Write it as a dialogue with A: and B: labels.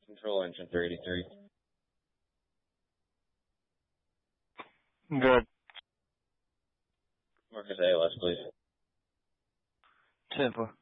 A: Control engine 383.
B: Good.
A: Marcus ALS, please.
B: 10-4.